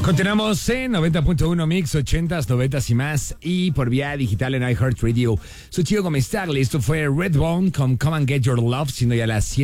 Continuamos en 90.1 Mix, 80s, 90s y más. Y por vía digital en iHeartRadio. Soy Chico Comestagli. Esto fue Redbone con Come and Get Your Love, siendo ya las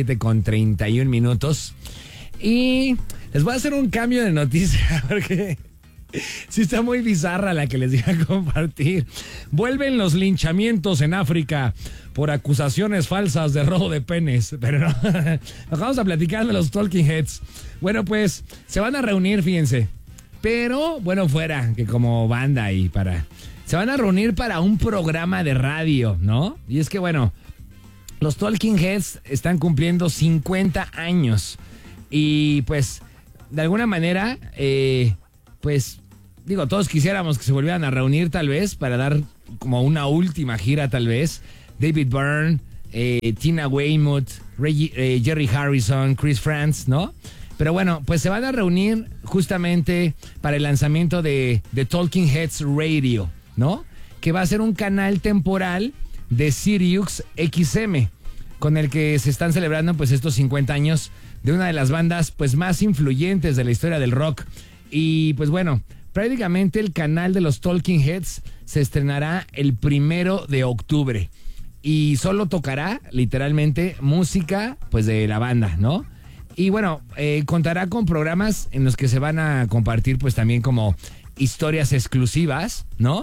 7:31. Y les voy a hacer un cambio de noticia porque sí está muy bizarra la que les iba a compartir. Vuelven los linchamientos en África por acusaciones falsas de robo de penes. Pero no, nos vamos a platicar de los Talking Heads. Bueno, pues se van a reunir, fíjense. Pero, bueno, fuera que como banda y se van a reunir para un programa de radio, ¿no? Y es que, bueno, los Talking Heads están cumpliendo 50 años. Y, pues, de alguna manera, pues, digo, todos quisiéramos que se volvieran a reunir tal vez para dar como una última gira tal vez. David Byrne, Tina Weymouth, Jerry Harrison, Chris Frantz, ¿no? Pero bueno, pues se van a reunir justamente para el lanzamiento de Talking Heads Radio, ¿no? Que va a ser un canal temporal de Sirius XM, con el que se están celebrando pues estos 50 años de una de las bandas pues más influyentes de la historia del rock. Y pues bueno, prácticamente el canal de los Talking Heads se estrenará el 1 de octubre y solo tocará literalmente música pues de la banda, ¿no? Y bueno, contará con programas en los que se van a compartir pues también como historias exclusivas, ¿no?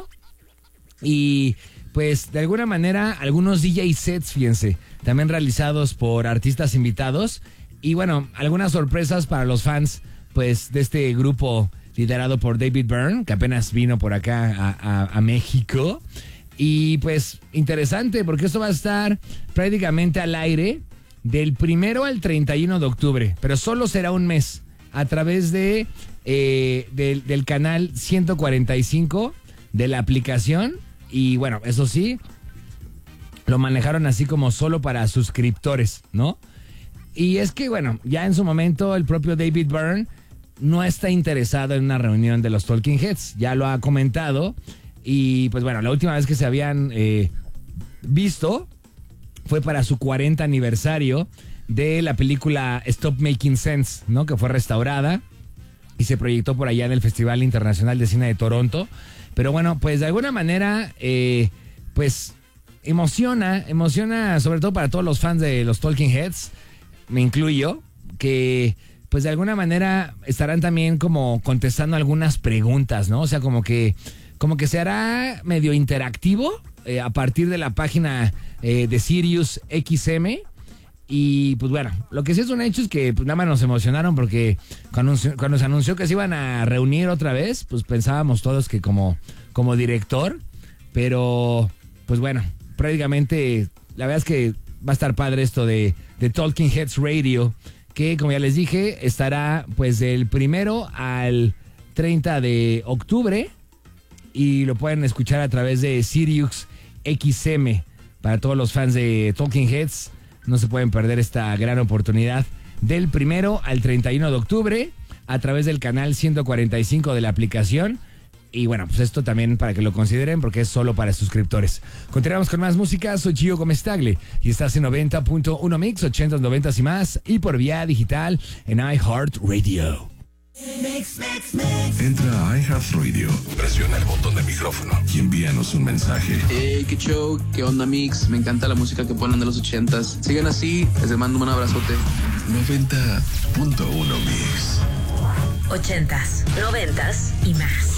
Y pues de alguna manera algunos DJ sets, fíjense, también realizados por artistas invitados. Y bueno, algunas sorpresas para los fans pues de este grupo liderado por David Byrne, que apenas vino por acá a México. Y pues interesante porque esto va a estar prácticamente al aire del 1 al 31 de octubre, pero solo será un mes a través del canal 145 de la aplicación. Y bueno, eso sí, lo manejaron así como solo para suscriptores, ¿no? Y es que bueno, ya en su momento el propio David Byrne no está interesado en una reunión de los Talking Heads, ya lo ha comentado. Y pues bueno, la última vez que se habían visto fue para su 40 aniversario de la película Stop Making Sense, ¿no? Que fue restaurada y se proyectó por allá en el Festival Internacional de Cine de Toronto. Pero bueno, pues de alguna manera, pues emociona sobre todo para todos los fans de los Talking Heads, me incluyo, que pues de alguna manera estarán también como contestando algunas preguntas, ¿no? O sea, como que se hará medio interactivo a partir de la página de Sirius XM. Y pues bueno, lo que sí es un hecho es que pues, nada más nos emocionaron porque cuando se anunció que se iban a reunir otra vez, pues pensábamos todos que como director, pero pues bueno, prácticamente la verdad es que va a estar padre esto de Talking Heads Radio, que como ya les dije, estará pues del 1 al 30 de octubre y lo pueden escuchar a través de Sirius XM. Para todos los fans de Talking Heads, no se pueden perder esta gran oportunidad del 1 al 31 de octubre a través del canal 145 de la aplicación. Y bueno, pues esto también para que lo consideren porque es solo para suscriptores. Continuamos con más música. Soy Chico Comestagli y estás en 90.1 Mix, 80s, 90s y más. Y por vía digital en iHeartRadio. Entra a iHeartRadio, presiona el botón del micrófono y envíanos un mensaje. Hey, qué show, qué onda Mix, me encanta la música que ponen de los 80s. Sigan así, les mando un abrazote. 90.1 Mix. 80s, 90s y más.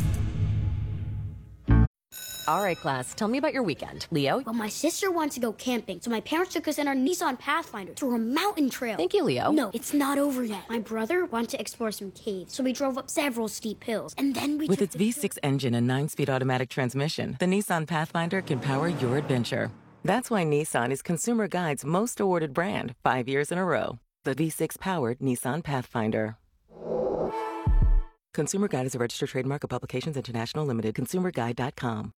All right, class, tell me about your weekend. Leo? Well, my sister wants to go camping, so my parents took us in our Nissan Pathfinder to a mountain trail. Thank you, Leo. No, it's not over yet. My brother wanted to explore some caves, so we drove up several steep hills, and then we With took its V6 engine and 9-speed automatic transmission, the Nissan Pathfinder can power your adventure. That's why Nissan is Consumer Guide's most awarded brand 5 years in a row. The V6-powered Nissan Pathfinder. Consumer Guide is a registered trademark of Publications International Limited. ConsumerGuide.com.